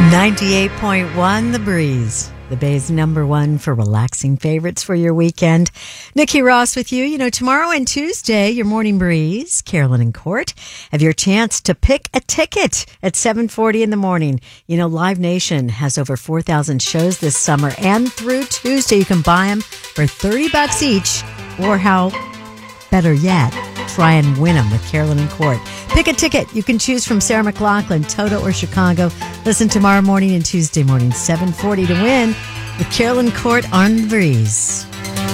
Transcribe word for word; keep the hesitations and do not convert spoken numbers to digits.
ninety-eight point one The Breeze, the Bay's number one for relaxing favorites for your weekend. Nikki Ross with you. You know, tomorrow and Tuesday, your morning breeze, Carolyn and Court, have your chance to pick a ticket at seven forty in the morning. You know, Live Nation has over four thousand shows this summer, and through Tuesday, you can buy them for thirty bucks each, or how, better yet, try and win them with Carolyn and Court. Pick a ticket. You can choose from Sarah McLachlan, Toto, or Chicago. Listen tomorrow morning and Tuesday morning, seven forty to win with Carolyn Court on The Breeze.